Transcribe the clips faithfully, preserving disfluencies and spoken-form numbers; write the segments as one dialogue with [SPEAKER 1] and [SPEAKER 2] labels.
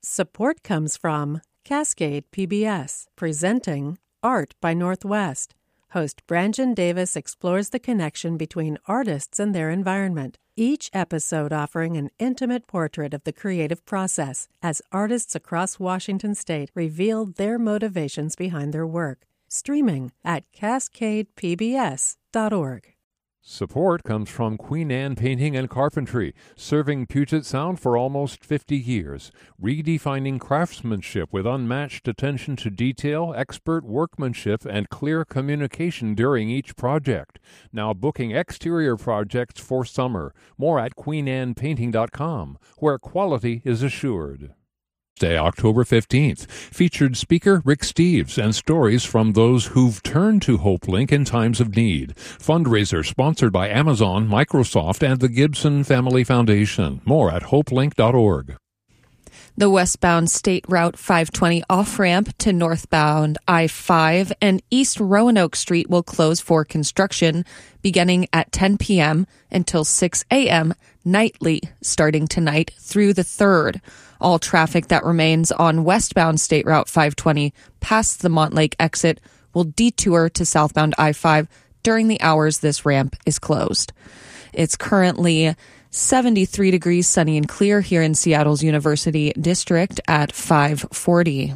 [SPEAKER 1] Support comes from Cascade P B S, presenting Art by Northwest. Host Brangen Davis explores the connection between artists and their environment, each episode offering an intimate portrait of the creative process as artists across Washington state reveal their motivations behind their work. Streaming at cascade p b s dot org.
[SPEAKER 2] Support comes from Queen Anne Painting and Carpentry, serving Puget Sound for almost fifty years, redefining craftsmanship with unmatched attention to detail, expert workmanship, and clear communication during each project. Now booking exterior projects for summer. More at queen anne painting dot com, where quality is assured. Day, October fifteenth, featured speaker Rick Steves and stories from those who've turned to HopeLink in times of need. Fundraiser sponsored by Amazon, Microsoft, and the Gibson Family Foundation. More at hope link dot org.
[SPEAKER 3] The westbound State Route five twenty off-ramp to northbound I five and East Roanoke Street will close for construction beginning at ten p.m. until six a.m. nightly starting tonight through the third. All traffic that remains on westbound State Route five twenty past the Montlake exit will detour to southbound I five during the hours this ramp is closed. It's currently seventy-three degrees, sunny and clear here in Seattle's University District at five forty.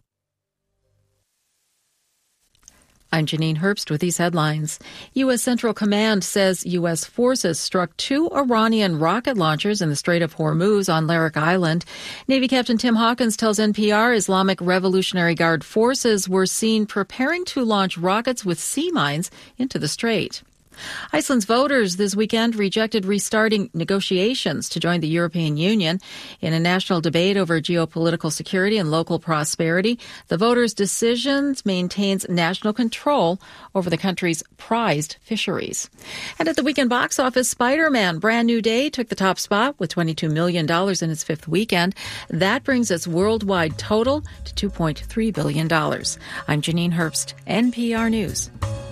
[SPEAKER 4] I'm Janine Herbst with these headlines. U S. Central Command says U S forces struck two Iranian rocket launchers in the Strait of Hormuz on Larak Island. Navy Captain Tim Hawkins tells N P R Islamic Revolutionary Guard forces were seen preparing to launch rockets with sea mines into the strait. Iceland's voters this weekend rejected restarting negotiations to join the European Union. In a national debate over geopolitical security and local prosperity, the voters' decision maintains national control over the country's prized fisheries. And at the weekend box office, Spider-Man Brand New Day took the top spot with twenty-two million dollars in its fifth weekend. That brings its worldwide total to two point three billion dollars. I'm Janine Herbst, N P R News.